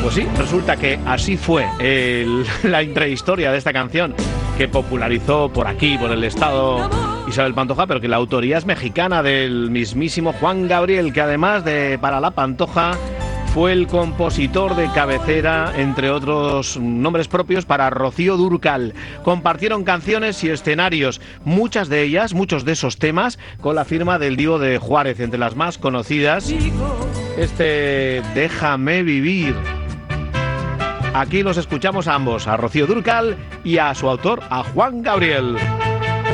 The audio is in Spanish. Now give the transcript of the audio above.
Pues sí, resulta que así fue la intrahistoria de esta canción que popularizó por aquí, por el estado Isabel Pantoja, pero que la autoría es mexicana del mismísimo Juan Gabriel, que además de para la Pantoja fue el compositor de cabecera, entre otros nombres propios, para Rocío Dúrcal. Compartieron canciones y escenarios, muchos de esos temas, con la firma del Divo de Juárez, entre las más conocidas, Déjame vivir. Aquí los escuchamos a ambos, a Rocío Dúrcal y a su autor, a Juan Gabriel.